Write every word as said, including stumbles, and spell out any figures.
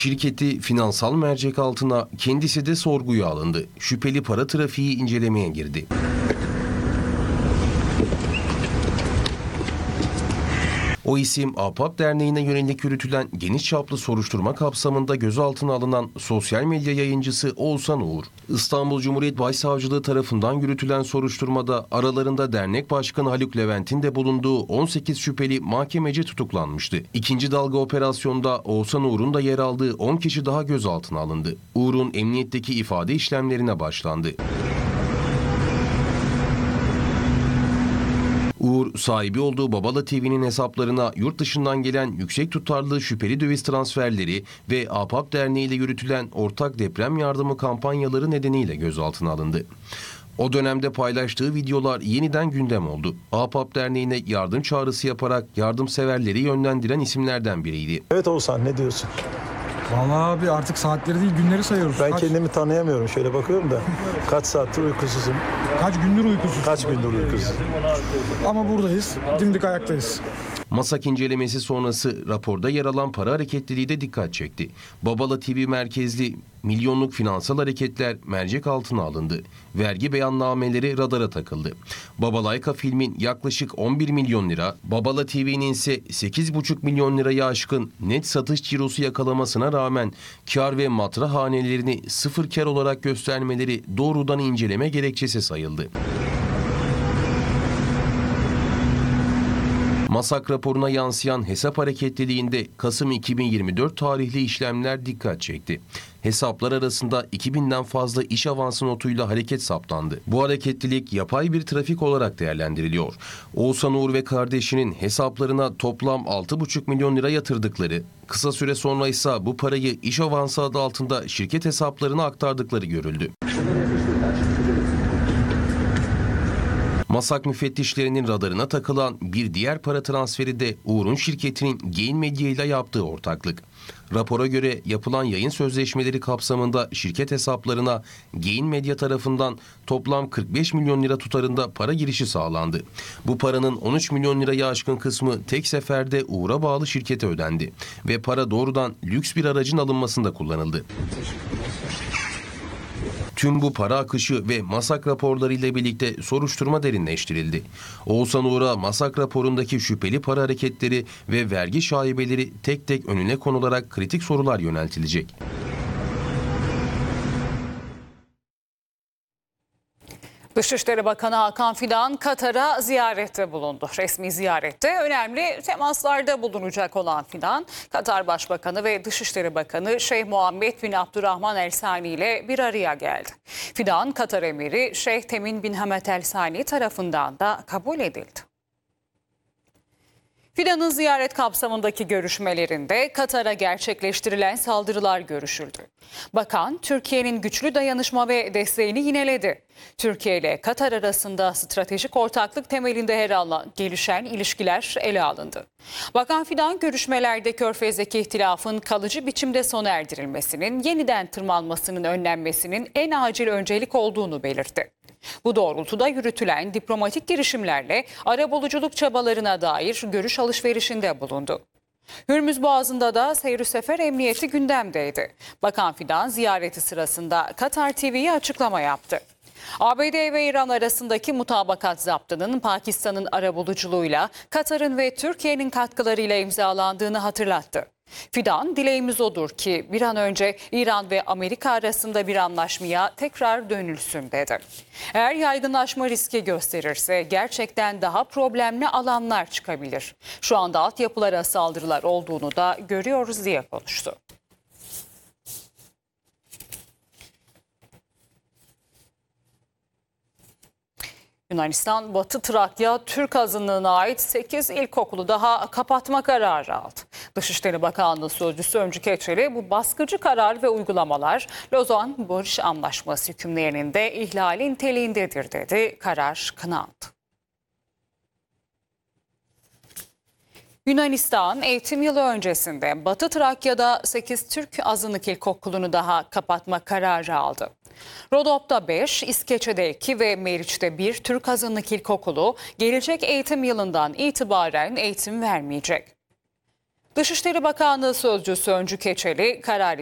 Şirketi finansal mercek altına, kendisi de sorguya alındı. Şüpheli para trafiği incelemeye girdi. O isim Ahbap Derneği'ne yönelik yürütülen geniş çaplı soruşturma kapsamında gözaltına alınan sosyal medya yayıncısı Oğuzhan Uğur. İstanbul Cumhuriyet Başsavcılığı tarafından yürütülen soruşturmada aralarında dernek başkanı Haluk Levent'in de bulunduğu on sekiz şüpheli mahkemece tutuklanmıştı. İkinci dalga operasyonda Oğuzhan Uğur'un da yer aldığı on kişi daha gözaltına alındı. Uğur'un emniyetteki ifade işlemlerine başlandı. Uğur, sahibi olduğu Babala T V'nin hesaplarına yurt dışından gelen yüksek tutarlı şüpheli döviz transferleri ve Ahbap Derneği ile yürütülen ortak deprem yardımı kampanyaları nedeniyle gözaltına alındı. O dönemde paylaştığı videolar yeniden gündem oldu. Ahbap Derneği'ne yardım çağrısı yaparak yardımseverleri yönlendiren isimlerden biriydi. Evet Oğuzhan, ne diyorsun? Vallahi abi artık saatleri değil günleri sayıyoruz. Ben kaç, kendimi tanıyamıyorum. Şöyle bakıyorum da kaç saattir uykusuzum. Kaç gündür uykusuz. Kaç gündür uykusuzum. Ama buradayız. Dimdik ayaktayız. Masak incelemesi sonrası raporda yer alan para hareketliliği de dikkat çekti. Babala T V merkezli milyonluk finansal hareketler mercek altına alındı. Vergi beyannameleri radara takıldı. Babalayka filmin yaklaşık on bir milyon lira, Babala T V'nin ise sekiz buçuk milyon liraya aşkın net satış cirosu yakalamasına rağmen kar ve matra hanelerini sıfır kar olarak göstermeleri doğrudan inceleme gerekçesi sayıldı. Masak raporuna yansıyan hesap hareketliliğinde Kasım iki bin yirmi dört tarihli işlemler dikkat çekti. Hesaplar arasında iki binden fazla iş avansı notuyla hareket saptandı. Bu hareketlilik yapay bir trafik olarak değerlendiriliyor. Oğuzhan Uğur ve kardeşinin hesaplarına toplam altı buçuk milyon lira yatırdıkları, kısa süre sonra ise bu parayı iş avansı adı altında şirket hesaplarına aktardıkları görüldü. Masak müfettişlerinin radarına takılan bir diğer para transferi de Uğur'un şirketinin Gain Medya ile yaptığı ortaklık. Rapora göre yapılan yayın sözleşmeleri kapsamında şirket hesaplarına Gain Medya tarafından toplam kırk beş milyon lira tutarında para girişi sağlandı. Bu paranın on üç milyon liraya aşkın kısmı tek seferde Uğur'a bağlı şirkete ödendi ve para doğrudan lüks bir aracın alınmasında kullanıldı. Tüm bu para akışı ve masak raporları ile birlikte soruşturma derinleştirildi. Oğuzhan Uğur'a masak raporundaki şüpheli para hareketleri ve vergi şaibeleri tek tek önüne konularak kritik sorular yöneltilecek. Dışişleri Bakanı Hakan Fidan Katar'a ziyarette bulundu. Resmi ziyarette önemli temaslarda bulunacak olan Fidan, Katar Başbakanı ve Dışişleri Bakanı Şeyh Muhammed bin Abdurrahman El Sani ile bir araya geldi. Fidan, Katar Emiri Şeyh Temin bin Hamed El Sani tarafından da kabul edildi. Fidan'ın ziyaret kapsamındaki görüşmelerinde Katar'a gerçekleştirilen saldırılar görüşüldü. Bakan, Türkiye'nin güçlü dayanışma ve desteğini yineledi. Türkiye ile Katar arasında stratejik ortaklık temelinde yer alan gelişen ilişkiler ele alındı. Bakan Fidan, görüşmelerde Körfez'deki ihtilafın kalıcı biçimde sona erdirilmesinin, yeniden tırmanmasının önlenmesinin en acil öncelik olduğunu belirtti. Bu doğrultuda yürütülen diplomatik girişimlerle arabuluculuk çabalarına dair görüş alışverişinde bulundu. Hürmüz Boğazı'nda da seyir sefer emniyeti gündemdeydi. Bakan Fidan ziyareti sırasında Katar T V'ye açıklama yaptı. A B D ve İran arasındaki mutabakat zaptının Pakistan'ın arabuluculuğuyla Katar'ın ve Türkiye'nin katkılarıyla imzalandığını hatırlattı. Fidan, dileğimiz odur ki bir an önce İran ve Amerika arasında bir anlaşmaya tekrar dönülsün dedi. Eğer yaygınlaşma riski gösterirse gerçekten daha problemli alanlar çıkabilir. Şu anda altyapılara saldırılar olduğunu da görüyoruz diye konuştu. Yunanistan, Batı Trakya Türk azınlığına ait sekiz ilkokulu daha kapatma kararı aldı. Dışişleri Bakanlığı Sözcüsü Öncü Keçeli, bu baskıcı karar ve uygulamalar Lozan Barış Anlaşması hükümlerinin de ihlali niteliğindedir dedi. Karar kınandı. Yunanistan eğitim yılı öncesinde Batı Trakya'da sekiz Türk azınlık ilkokulunu daha kapatma kararı aldı. Rodop'ta beş, İskeçe'de iki ve Meriç'te bir Türk azınlık ilkokulu gelecek eğitim yılından itibaren eğitim vermeyecek. Dışişleri Bakanlığı Sözcüsü Öncü Keçeli karar